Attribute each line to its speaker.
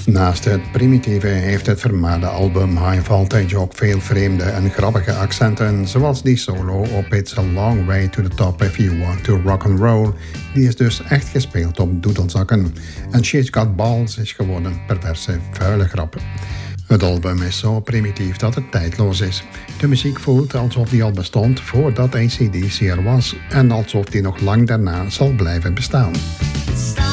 Speaker 1: Naast het primitieve heeft het vermaarde album High Voltage ook veel vreemde en grappige accenten, zoals die solo op It's a Long Way to the Top If You Want to Rock and Roll. Die is dus echt gespeeld op doedelzakken. En She's Got Balls is gewoon een perverse, vuile grap. Het album is zo primitief dat het tijdloos is. De muziek voelt alsof die al bestond voordat AC/DC er was en alsof die nog lang daarna zal blijven bestaan.